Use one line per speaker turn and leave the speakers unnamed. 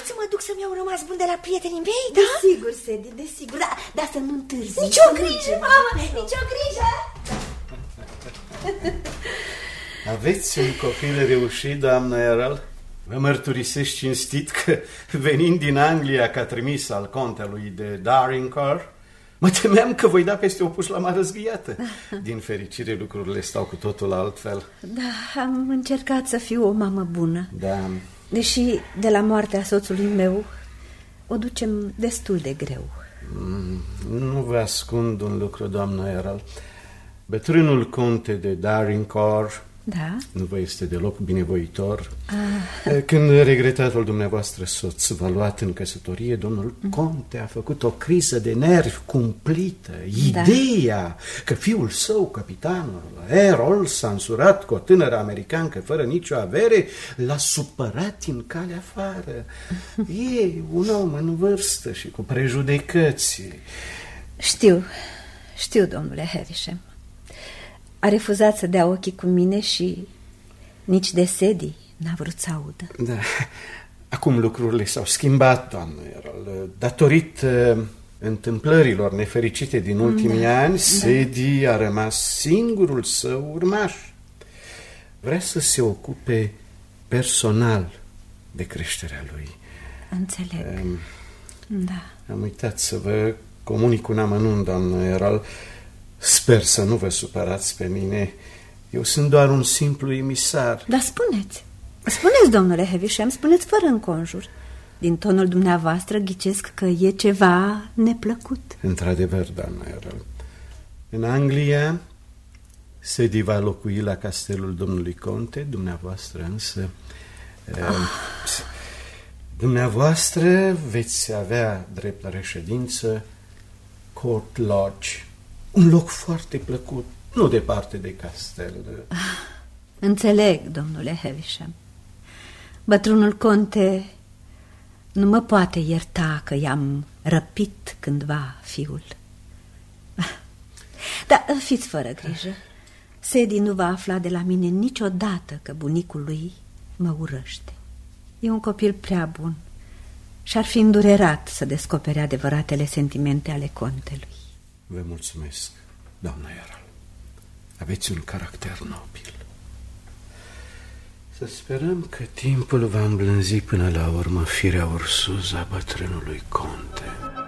Pot să mă duc să-mi iau rămas bun de la prietenii mei, da?
Desigur, Sedi, desigur, dar să nu întârzi.
Nici o grijă, mamă, nici o grijă.
Aveți un copil reușit, doamnă Errol? Vă mărturisesc cinstit că, venind din Anglia ca trimis al contelui de Darringcar, mă temeam că voi da peste o pușlamă răzbiată. Din fericire, lucrurile stau cu totul altfel.
Da, am încercat să fiu o mamă bună.
Da.
Deși de la moartea soțului meu o ducem destul de greu.
Nu vă ascund un lucru, doamnă Errol. Bătrânul conte de Darringcar,
da?
Nu vă este deloc binevoitor. Când regretatul dumneavoastră soț v-a luat în căsătorie, domnul conte a făcut o criză de nervi cumplită. Ideea că fiul său, capitanul Errol, s-a însurat cu o tânără americancă fără nicio avere, l-a supărat în calea afară. E un om în vârstă și cu prejudecăți.
Știu, domnule Havisham. A refuzat să dea ochii cu mine și nici de Sedi n-a vrut să audă.
Da. Acum lucrurile s-au schimbat, doamnă Errol. Datorită întâmplărilor nefericite din ultimii ani, Sedi a rămas singurul său urmaș. Vrea să se ocupe personal de creșterea lui.
Înțeleg. Da.
Am uitat să vă comunic un amănunt, doamnă Errol. Sper să nu vă supărați pe mine. Eu sunt doar un simplu emisar.
Dar spuneți, domnule Havisham, spuneți fără înconjur. Din tonul dumneavoastră ghicesc că e ceva neplăcut.
Într-adevăr, doamnă Errol. În Anglia, Sedi va locui la castelul domnului conte, dumneavoastră însă... Dumneavoastră veți avea drept la reședință Court Lodge. Un loc foarte plăcut, nu departe de castel.
Înțeleg, domnule Havisham. Bătrânul conte nu mă poate ierta că i-am răpit cândva fiul. Dar fiți fără grijă. Sedi nu va afla de la mine niciodată că bunicul lui mă urăște. E un copil prea bun și ar fi îndurerat să descopere adevăratele sentimente ale contelui.
Vă mulțumesc, doamna Errol. Aveți un caracter nobil. Să sperăm că timpul va îmblânzi până la urmă firea ursuza bătrânului conte.